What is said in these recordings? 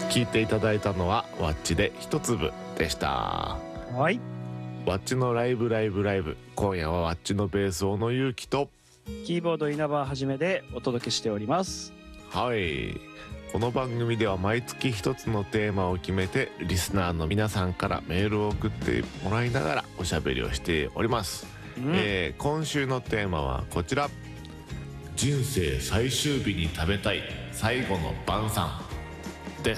聞いていただいたのはワッチで一粒でした。 はい、 ワッチのライブ。今夜はワッチのベース小野勇気とキーボード稲葉はじめでお届けしております。 はい、この番組では毎月一つのテーマを決めてリスナーの皆さんからメールを送ってもらいながらおしゃべりをしております。今週のテーマはこちら。人生最終日に食べたい最後の晩餐です。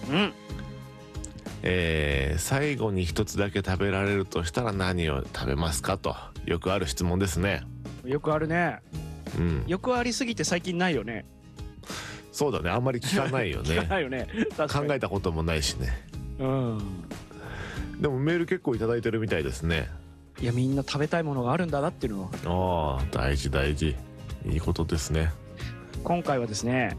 最後に一つだけ食べられるとしたら何を食べますかと、よくある質問ですね。 よくあるね。よくありすぎて最近ないよね。 そうだね、あんまり聞かないよね。 聞かないよね。 考えたこともないしね。でもメール結構いただいてるみたいですね。 いや、みんな食べたいものがあるんだなっていうのは。 大事いいことですね。 今回はですね、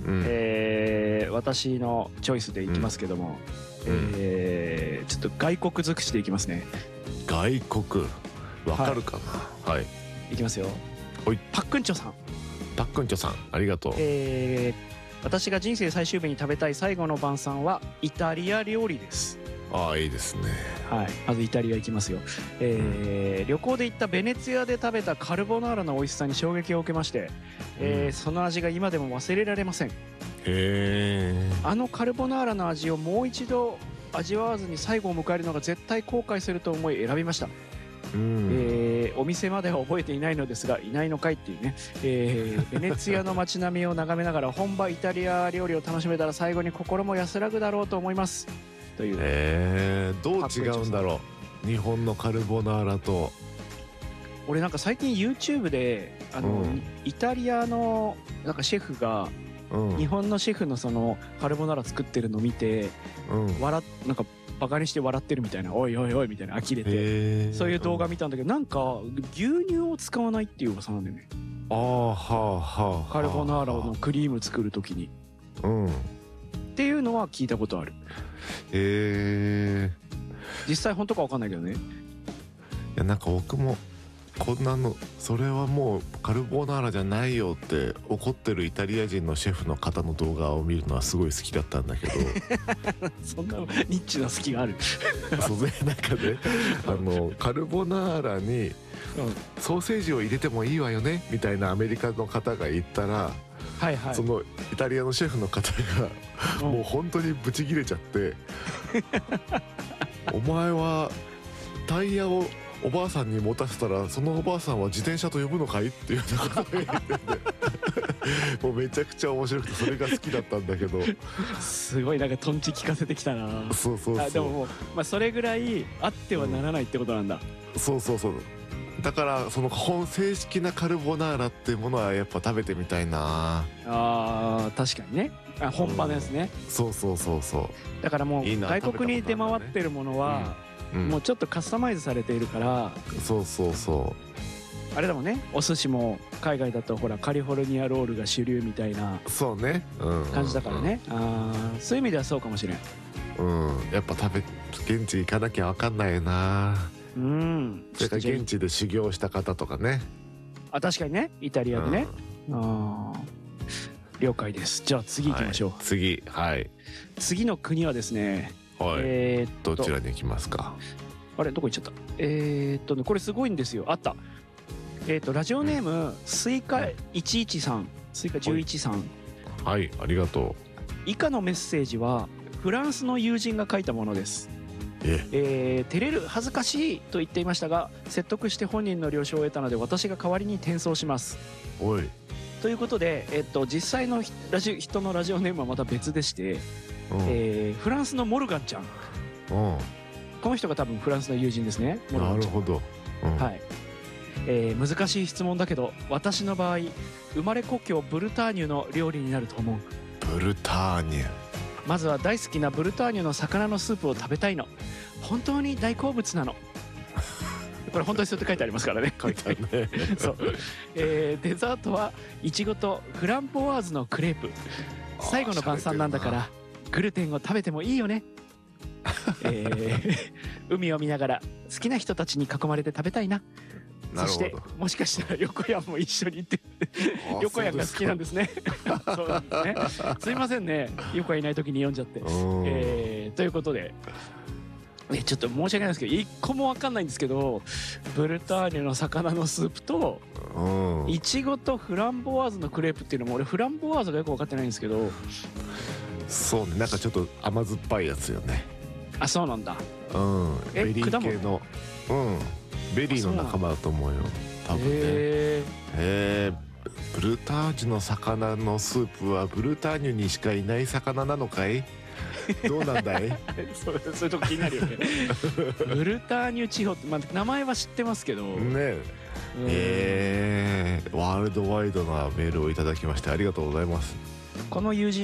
私のチョイスでいきますけども、ちょっと外国尽くしでいきますね。 外国わかるかな。はい、 いきますよ。パックンチョさん。ありがとう。私が人生最終日に食べたい最後の晩餐はイタリア料理です。 いいですね。 はい、まずイタリア行きますよ。旅行で行ったベネツィアで食べたカルボナーラの美味しさに衝撃を受けまして、その味が今でも忘れられません。あのカルボナーラの味をもう一度味わわずに最後を迎えるのが絶対後悔すると思い選びました。お店までは覚えていないのですが、いないのかいっていうね。ベネツィアの街並みを眺めながら本場イタリア料理を楽しめたら最後に心も安らぐだろうと思いますという。 どう違うんだろう、日本のカルボナーラと。 俺なんか最近 YouTube でイタリアのなんかシェフが日本のシェフのそのカルボナーラ作ってるのを見て、なんかバカにして笑ってるみたいな、おいおいおいみたいな呆れて、そういう動画見たんだけど、なんか牛乳を使わないっていう噂なんだよね。カルボナーラのクリーム作る時にっていうのは聞いたことある。実際本当か分かんないけどね。いや、なんか僕もこんなの、それはもうカルボナーラじゃないよって怒ってるイタリア人のシェフの方の動画を見るのはすごい好きだったんだけど。 そんなニッチな好きがある。 そうね、なんかね、カルボナーラにソーセージを入れてもいいわよねみたいなアメリカの方が言ったら、そのイタリアのシェフの方がもう本当にブチギレちゃってお前はタイヤをおばあさんに持たせたらそのおばあさんは自転車と呼ぶのかいっていうようなことを言っててもうめちゃくちゃ面白くてそれが好きだったんだけど。 すごいなんかトンチ聞かせてきたな。 そうでももう、それぐらいあってはならないってことなんだ。 そうだからその正式なカルボナーラっていうものはやっぱ食べてみたいな。 確かにね。本場のやつね。 そうだからもう外国に出回ってるものはもうちょっとカスタマイズされているから。あれだもんね、お寿司も海外だとほらカリフォルニアロールが主流みたいな感じだからね。そういう意味ではそうかもしれん。 やっぱ現地行かなきゃ分かんないよな。それから現地で修行した方とかね。確かにね、イタリアでね。了解です。じゃあ次行きましょう。 次の国はですね、 どちらに行きますか。 あれどこ行っちゃった。これすごいんですよ。あった。ラジオネームスイカ11さん、スイカ11さん。 ありがとう。 以下のメッセージはフランスの友人が書いたものです。照れる、恥ずかしいと言っていましたが、説得して本人の了承を得たので私が代わりに転送します。ということで、実際の人のラジオネームはまた別でして、フランスのモルガンちゃん。この人が多分フランスの友人ですね。 なるほど。 難しい質問だけど、私の場合生まれ故郷ブルターニュの料理になると思う。 ブルターニュ。 まずは大好きなブルターニュの魚のスープを食べたいの。本当に大好物なの。これ本当にそうやって書いてありますからね。 書いてあるね。 そう。デザートはイチゴとフランボワーズのクレープ。最後の晩餐なんだからグルテンを食べてもいいよね。海を見ながら好きな人たちに囲まれて食べたいな。 そしてもしかしたら横山も一緒に行って横山が好きなんですねそうなんですね。すいませんね、横山いない時に読んじゃって。ということでちょっと申し訳ないですけど一個も分かんないんですけど、ブルターニュの魚のスープといちごとフランボワーズのクレープっていうのも俺フランボワーズがよく分かってないんですけど。 そうね、なんかちょっと甘酸っぱいやつよね。 あ、そうなんだ。 ベリー系のベリーの仲間だと思うよ多分ね。ブルターニュの魚のスープはブルターニュにしかいない魚なのかいどうなんだいそういうとこ気になるよねブルターニュ地方って、まあ、名前は知ってますけどね。 ワールドワイドなメールをいただきましてありがとうございます。 この友人